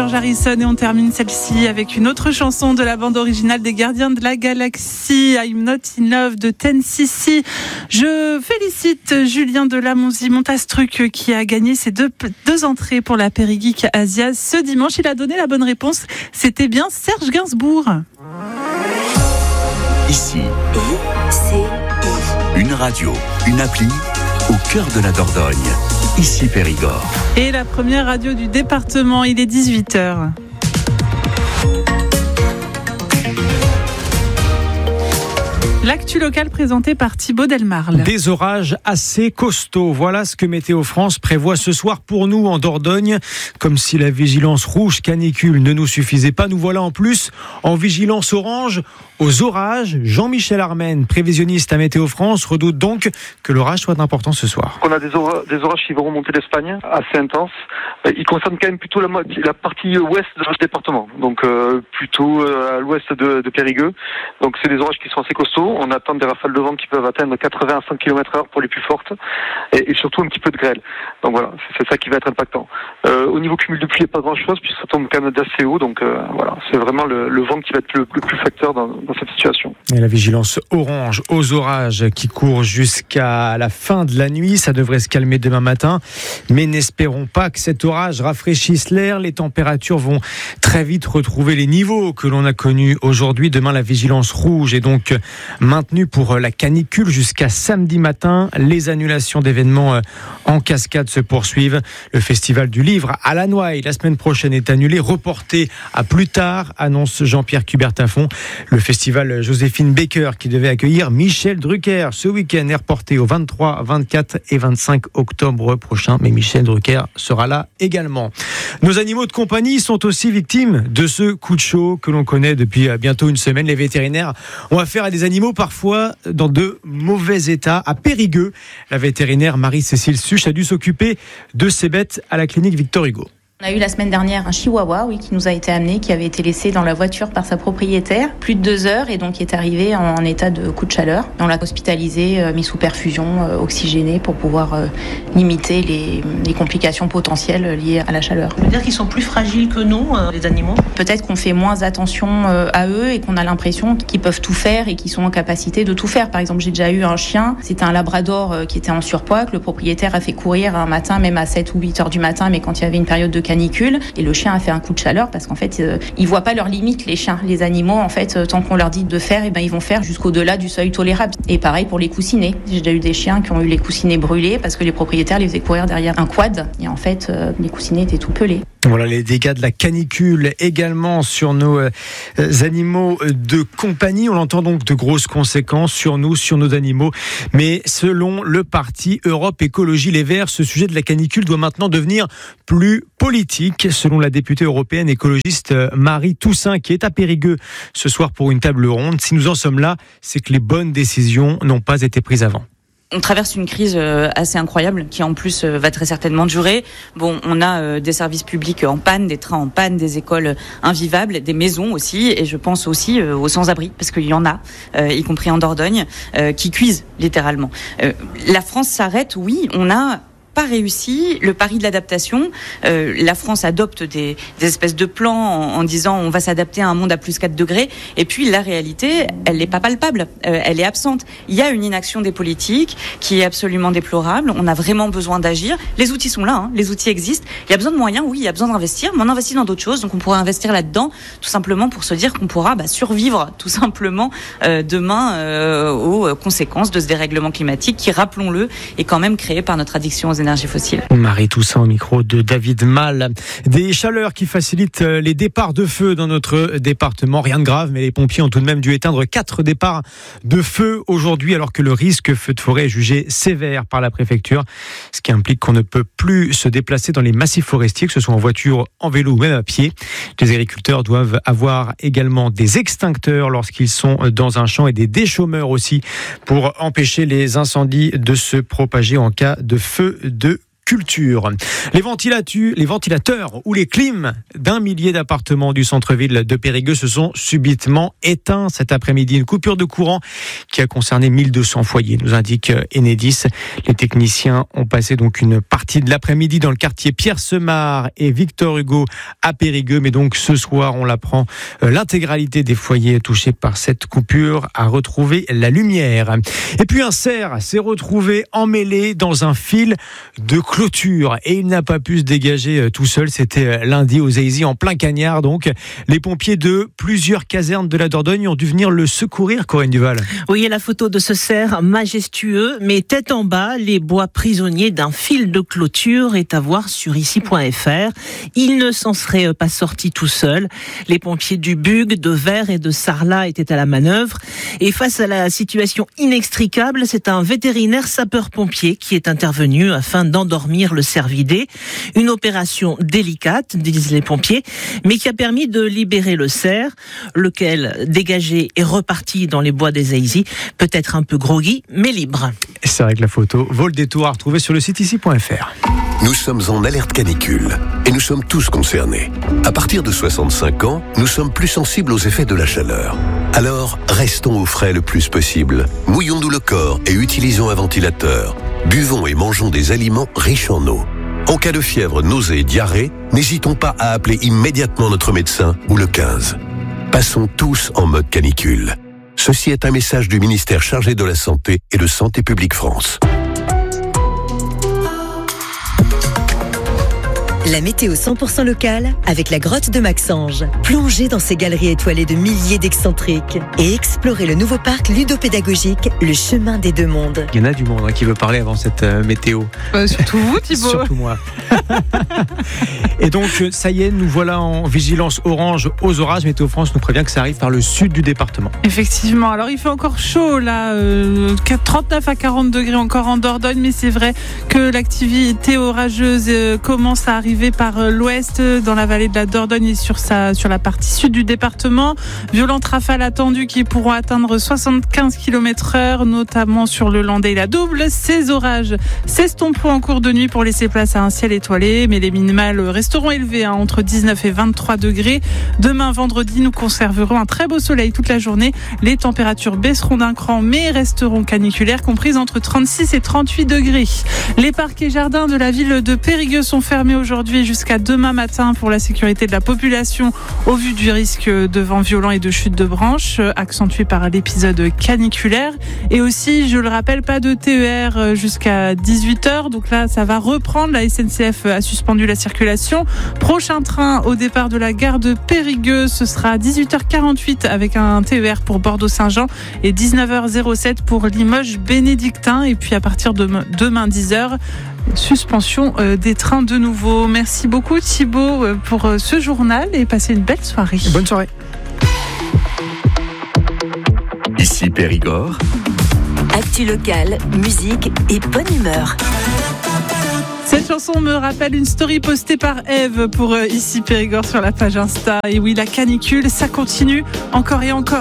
George Harrison et on termine celle-ci avec une autre chanson de la bande originale des Gardiens de la Galaxie, I'm Not In Love de 10cc. Je félicite Julien Delamonzy-Montastruc qui a gagné ses deux entrées pour la Périgeek Asia ce dimanche. Il a donné la bonne réponse, c'était bien Serge Gainsbourg. Ici, une radio, une appli au cœur de la Dordogne. Ici Périgord. Et la première radio du département, il est 18h. L'actu locale présentée par Thibaut Delmarle. Des orages assez costauds. Voilà ce que Météo France prévoit ce soir pour nous en Dordogne. Comme si la vigilance rouge canicule ne nous suffisait pas, nous voilà en plus en vigilance orange aux orages. Jean-Michel Armen, prévisionniste à Météo France, redoute donc que l'orage soit important ce soir. On a des orages qui vont remonter d'Espagne, assez intenses. Ils concernent quand même plutôt la partie ouest de notre département, donc plutôt à l'ouest de Périgueux. Donc c'est des orages qui sont assez costauds. On attend des rafales de vent qui peuvent atteindre 80 à 100 km/h pour les plus fortes, et surtout un petit peu de grêle. Donc voilà, c'est ça qui va être impactant. Au niveau cumul de pluie, il n'y a pas grand-chose, puis ça tombe quand même d'assez haut. Donc voilà, c'est vraiment le vent qui va être le plus facteur dans cette situation. Et la vigilance orange aux orages qui court jusqu'à la fin de la nuit. Ça devrait se calmer demain matin, mais n'espérons pas que cet orage rafraîchisse l'air. Les températures vont très vite retrouver les niveaux que l'on a connus aujourd'hui. Demain, la vigilance rouge est donc maintenue pour la canicule jusqu'à samedi matin. Les annulations d'événements en cascade se poursuivent. Le festival du livre à la Noailles la semaine prochaine est annulé, reporté à plus tard, annonce Jean-Pierre Cubertafond. Le festival Joséphine Baker qui devait accueillir Michel Drucker ce week-end est reporté au 23, 24 et 25 octobre prochain. Mais Michel Drucker sera là également. Nos animaux de compagnie sont aussi victimes de ce coup de chaud que l'on connaît depuis bientôt une semaine. Les vétérinaires ont affaire à des animaux parfois dans de mauvais état. À Périgueux, la vétérinaire Marie-Cécile Suche a dû s'occuper de ces bêtes à la clinique Victor Hugo. On a eu la semaine dernière un chihuahua, qui nous a été amené, qui avait été laissé dans la voiture par sa propriétaire plus de 2 heures et donc qui est arrivé en état de coup de chaleur. Et on l'a hospitalisé, mis sous perfusion, oxygéné pour pouvoir limiter les complications potentielles liées à la chaleur. Ça veut dire qu'ils sont plus fragiles que nous, les animaux ? Peut-être qu'on fait moins attention à eux et qu'on a l'impression qu'ils peuvent tout faire et qu'ils sont en capacité de tout faire. Par exemple, j'ai déjà eu un chien, c'était un labrador qui était en surpoids, que le propriétaire a fait courir un matin, même à 7 ou 8 heures du matin, mais quand il y avait une période de canicule, et le chien a fait un coup de chaleur parce qu'en fait ils voient pas leurs limites, les chiens. Les animaux, en fait, tant qu'on leur dit de faire, ils vont faire jusqu'au-delà du seuil tolérable. Et pareil pour les coussinets, j'ai déjà eu des chiens qui ont eu les coussinets brûlés parce que les propriétaires les faisaient courir derrière un quad et en fait les coussinets étaient tout pelés. Voilà les dégâts de la canicule également sur nos animaux de compagnie. On entend donc de grosses conséquences sur nous, sur nos animaux. Mais selon le parti Europe Écologie Les Verts, ce sujet de la canicule doit maintenant devenir plus politique. Selon la députée européenne écologiste Marie Toussaint, qui est à Périgueux ce soir pour une table ronde, si nous en sommes là, c'est que les bonnes décisions n'ont pas été prises avant. On traverse une crise assez incroyable qui en plus va très certainement durer. Bon, on a des services publics en panne, des trains en panne, des écoles invivables, des maisons aussi, et je pense aussi aux sans-abri, parce qu'il y en a, y compris en Dordogne, qui cuisent littéralement. La France s'arrête, oui, on a pas réussi le pari de l'adaptation. La France adopte des espèces de plans en disant on va s'adapter à un monde à plus 4 degrés, et puis la réalité, elle n'est pas palpable, elle est absente. Il y a une inaction des politiques qui est absolument déplorable. On a vraiment besoin d'agir. Les outils sont là, les outils existent. Il y a besoin de moyens, oui, il y a besoin d'investir, mais on investit dans d'autres choses, donc on pourra investir là-dedans, tout simplement pour se dire qu'on pourra survivre tout simplement demain aux conséquences de ce dérèglement climatique qui, rappelons-le, est quand même créé par notre addiction aux énergies fossiles. Marie Toussaint au micro de David Mal. Des chaleurs qui facilitent les départs de feu dans notre département. Rien de grave, mais les pompiers ont tout de même dû éteindre 4 départs de feu aujourd'hui, alors que le risque feu de forêt est jugé sévère par la préfecture. Ce qui implique qu'on ne peut plus se déplacer dans les massifs forestiers, que ce soit en voiture, en vélo ou même à pied. Les agriculteurs doivent avoir également des extincteurs lorsqu'ils sont dans un champ et des déchômeurs aussi pour empêcher les incendies de se propager en cas de feu de culture. Les ventilateurs ou les clims d'un millier d'appartements du centre-ville de Périgueux se sont subitement éteints cet après-midi. Une coupure de courant qui a concerné 1200 foyers, nous indique Enedis. Les techniciens ont passé donc une partie de l'après-midi dans le quartier Pierre-Semard et Victor Hugo à Périgueux. Mais donc ce soir, on l'apprend, l'intégralité des foyers touchés par cette coupure a retrouvé la lumière. Et puis un cerf s'est retrouvé emmêlé dans un fil de clôture et il n'a pas pu se dégager tout seul. C'était lundi aux Aisy, en plein cagnard. Donc les pompiers de plusieurs casernes de la Dordogne ont dû venir le secourir, Corinne Duval. Oui, et la photo de ce cerf majestueux, mais tête en bas, les bois prisonniers d'un fil de clôture est à voir sur ici.fr. Il ne s'en serait pas sorti tout seul. Les pompiers du Bug, de Vers et de Sarlat étaient à la manœuvre. Et face à la situation inextricable, c'est un vétérinaire sapeur-pompier qui est intervenu afin d'endormir le cervidé. Une opération délicate, disent les pompiers, mais qui a permis de libérer le cerf, lequel, dégagé, est reparti dans les bois des Aisy, peut-être un peu groggy, mais libre. C'est vrai que la photo vaut le détour à retrouver sur le site ici.fr. Nous sommes en alerte canicule et nous sommes tous concernés. À partir de 65 ans, nous sommes plus sensibles aux effets de la chaleur. Alors, restons au frais le plus possible. Mouillons-nous le corps et utilisons un ventilateur. Buvons et mangeons des aliments riches en eau. En cas de fièvre, nausées et diarrhée, n'hésitons pas à appeler immédiatement notre médecin ou le 15. Passons tous en mode canicule. Ceci est un message du ministère chargé de la Santé et de Santé publique France. La météo 100% locale avec la grotte de Maxange. Plongez dans ces galeries étoilées de milliers d'excentriques et explorez le nouveau parc ludopédagogique, le chemin des deux mondes. Il y en a du monde qui veut parler avant cette météo. Surtout vous, Thibaut. Surtout moi. Et donc, ça y est, nous voilà en vigilance orange aux orages. Météo France nous prévient que ça arrive par le sud du département. Effectivement. Alors, il fait encore chaud, là, 39 à 40 degrés encore en Dordogne, mais c'est vrai que l'activité orageuse commence à arriver par l'ouest, dans la vallée de la Dordogne et sur la partie sud du département. Violentes rafales attendues qui pourront atteindre 75 km/h, notamment sur le Landais et la Double. Ces orages s'estomperont en cours de nuit pour laisser place à un ciel étoilé, mais les minimales resteront élevées, entre 19 et 23 degrés. Demain, vendredi, nous conserverons un très beau soleil toute la journée. Les températures baisseront d'un cran, mais resteront caniculaires, comprises entre 36 et 38 degrés. Les parcs et jardins de la ville de Périgueux sont fermés aujourd'hui jusqu'à demain matin pour la sécurité de la population au vu du risque de vent violent et de chute de branches accentué par l'épisode caniculaire. Et aussi, je le rappelle, pas de TER jusqu'à 18h. Donc là, ça va reprendre. La SNCF a suspendu la circulation. Prochain train au départ de la gare de Périgueux, ce sera à 18h48 avec un TER pour Bordeaux-Saint-Jean et 19h07 pour Limoges-Bénédictin. Et puis à partir de demain 10h, suspension des trains de nouveau. Merci beaucoup Thibaut pour ce journal et passez une belle soirée. Bonne soirée. Ici Périgord. Actu locale, musique et bonne humeur. Cette chanson me rappelle une story postée par Eve pour Ici Périgord sur la page Insta. Et oui, la canicule, ça continue encore et encore.